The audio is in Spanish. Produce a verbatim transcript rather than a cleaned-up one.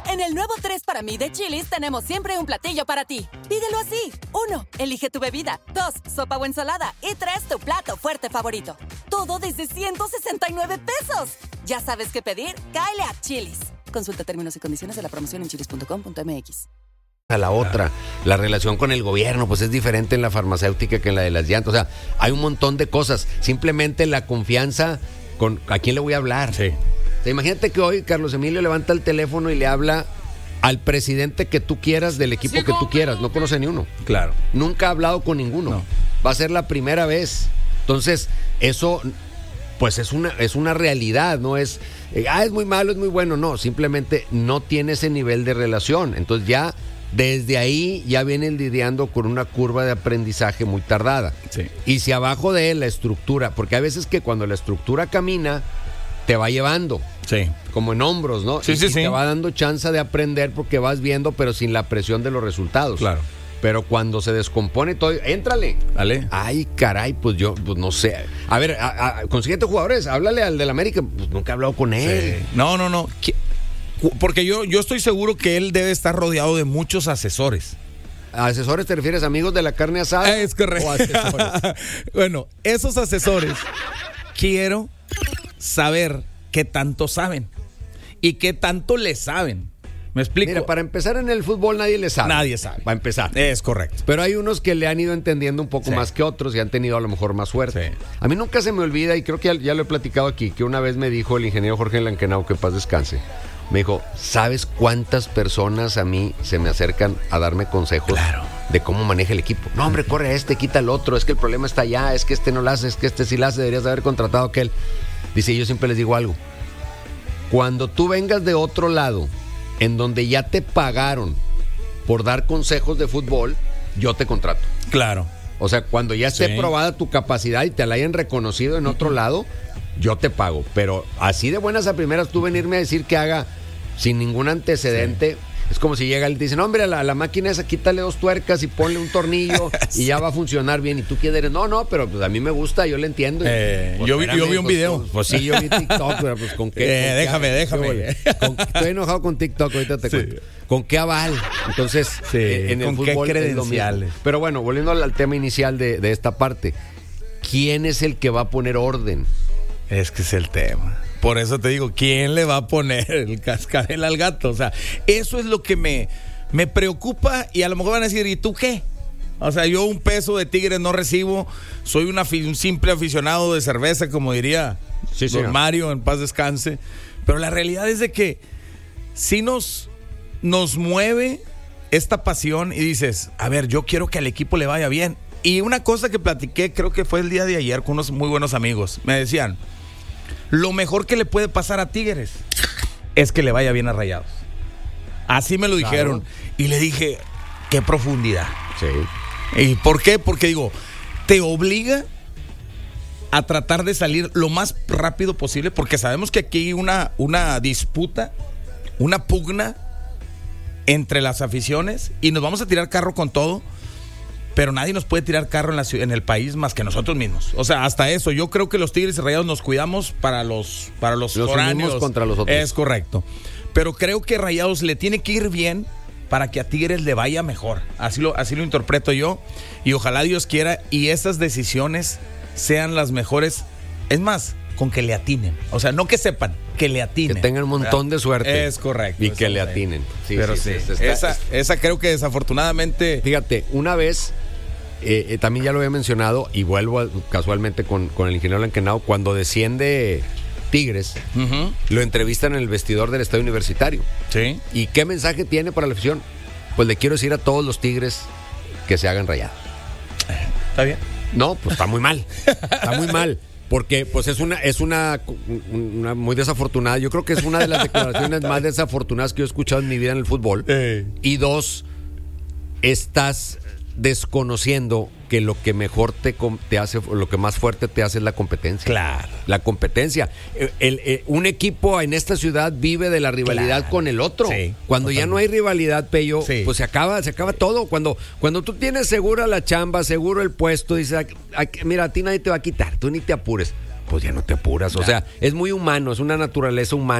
En el nuevo tres para mí de Chili's tenemos siempre un platillo para ti. Pídelo así. Uno, elige tu bebida. Dos, sopa o ensalada. Y tres, tu plato fuerte favorito. Todo desde ciento sesenta y nueve pesos. ¿Ya sabes qué pedir? Cáele a Chili's. Consulta términos y condiciones de la promoción en chilis punto com punto m x. A la otra, la relación con el gobierno, pues es diferente en la farmacéutica que en la de las llantas. O sea, hay un montón de cosas. Simplemente la confianza con a quién le voy a hablar. Sí. O sea, imagínate que hoy Carlos Emilio levanta el teléfono y le habla al presidente que tú quieras del equipo sí, que tú quieras. No conoce ni uno. Claro. Nunca ha hablado con ninguno. No. Va a ser la primera vez. Entonces, eso, pues es una, es una realidad, no es, eh, ah, es muy malo, es muy bueno. No, simplemente no tiene ese nivel de relación. Entonces ya, desde ahí, ya vienen lidiando con una curva de aprendizaje muy tardada. Sí. Y si abajo de él la estructura, porque hay veces que cuando la estructura camina, te va llevando. Sí. Como en hombros, ¿no? Sí, y, sí, y sí. te va dando chance de aprender porque vas viendo, pero sin la presión de los resultados. Claro. Pero cuando se descompone todo, éntrale. Dale. Ay, caray, pues yo, pues no sé. A ver, a, a, con siguientes jugadores, háblale al del América. Pues nunca he hablado con él. Sí. No, no, no. Porque yo, yo estoy seguro que él debe estar rodeado de muchos asesores. ¿A asesores te refieres? ¿Amigos de la carne asada? Es correcto. ¿O asesores? Bueno, esos asesores quiero saber qué tanto saben y qué tanto le saben. ¿Me explico? Mira, para empezar en el fútbol nadie le sabe. Nadie sabe. Para empezar. Es correcto. Pero hay unos que le han ido entendiendo un poco Sí. más que otros y han tenido a lo mejor más suerte. Sí. A mí nunca se me olvida, y creo que ya, ya lo he platicado aquí, que una vez me dijo el ingeniero Jorge Lankenau, que paz descanse, me dijo, ¿sabes cuántas personas a mí se me acercan a darme consejos Claro. de cómo maneja el equipo? No, hombre, corre a este, quita al otro, es que el problema está allá, es que este no lo hace, es que este sí lo hace, deberías haber contratado a aquel. Dice, yo siempre les digo algo. Cuando tú vengas de otro lado, en donde ya te pagaron por dar consejos de fútbol, yo te contrato. Claro. O sea, cuando ya esté Sí. probada tu capacidad y te la hayan reconocido en otro lado, yo te pago. Pero así de buenas a primeras, tú venirme a decir que haga sin ningún antecedente, sí. Es como si llega y te dicen, no, hombre, a la, la máquina esa, quítale dos tuercas y ponle un tornillo sí. y ya va a funcionar bien. ¿Y tú quién eres? No, no, pero pues a mí me gusta, yo le entiendo. Eh, pues, yo, vi, espérame, yo vi un pues, video. Pues, pues sí, yo vi TikTok, pero pues con qué. Eh, con déjame, qué, déjame. Con, estoy enojado con TikTok, ahorita te Sí. cuento. ¿Con qué aval? Entonces, Sí, eh, en el ¿con qué fútbol es lo mismo. credenciales? Pero bueno, volviendo al, al tema inicial de, de esta parte, ¿quién es el que va a poner orden? Es que es el tema. Por eso te digo, ¿quién le va a poner el cascabel al gato? O sea, eso es lo que me, me preocupa y a lo mejor van a decir, ¿y tú qué? O sea, yo un peso de Tigres no recibo, soy una, un simple aficionado de cerveza, como diría Sí, don señor. Mario, en paz descanse. Pero la realidad es de que sí nos, nos mueve esta pasión y dices, a ver, yo quiero que al equipo le vaya bien. Y una cosa que platiqué, creo que fue el día de ayer con unos muy buenos amigos, me decían, lo mejor que le puede pasar a Tigres es que le vaya bien a Rayados. Así me lo Claro. dijeron. Y le dije, qué profundidad. Sí. ¿Y por qué? Porque digo, te obliga a tratar de salir lo más rápido posible, porque sabemos que aquí hay una, una disputa, una pugna entre las aficiones y nos vamos a tirar carro con todo. Pero nadie nos puede tirar carro en, la, en el país más que nosotros mismos. O sea, hasta eso. Yo creo que los Tigres y Rayados nos cuidamos para los, para los, Los foráneos. unimos contra los otros. Es correcto. Pero creo que Rayados le tiene que ir bien para que a Tigres le vaya mejor. Así lo, así lo interpreto yo. Y ojalá Dios quiera y esas decisiones sean las mejores. Es más, con que le atinen. O sea, no que sepan, que le atinen. Que tengan un montón ¿verdad? de suerte. Es correcto. Y que le atinen. Sí, Pero sí, sí, está- esa, esa creo que desafortunadamente... Fíjate, una vez, eh, eh, también ya lo había mencionado, y vuelvo a- casualmente con, con el ingeniero Lankenau, cuando desciende Tigres, Uh-huh. lo entrevistan en el vestidor del estadio universitario. Sí. ¿Y qué mensaje tiene para la afición? Pues le quiero decir a todos los Tigres que se hagan Rayados. ¿Está bien? No, pues está muy mal. Está muy mal. Porque pues es una, es una, una muy desafortunada. Yo creo que es una de las declaraciones más desafortunadas que yo he escuchado en mi vida en el fútbol. Eh. Y dos, estás desconociendo que lo que mejor te, com- te hace, lo que más fuerte te hace es la competencia. Claro. La competencia. El, el- el- un equipo en esta ciudad vive de la rivalidad Claro. con el otro. Sí, Cuando ya no hay rivalidad, Pello, Sí. pues se acaba, se acaba todo. Cuando, cuando tú tienes segura la chamba, seguro el puesto, dices, "Aquí- aquí- mira, a ti nadie te va a quitar, tú ni te apures. Pues ya no te apuras. O sea, es muy humano, es una naturaleza humana.